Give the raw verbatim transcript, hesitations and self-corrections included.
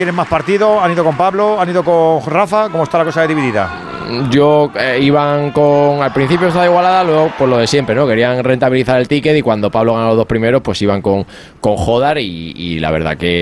¿Tienes más partido? ¿Han ido con Pablo? ¿Han ido con Rafa? ¿Cómo está la cosa de dividida? Yo eh, iban con, al principio estaba igualada, luego pues lo de siempre, ¿no? Querían rentabilizar el ticket y cuando Pablo ganó los dos primeros, pues iban con, con Jodar y, y la verdad que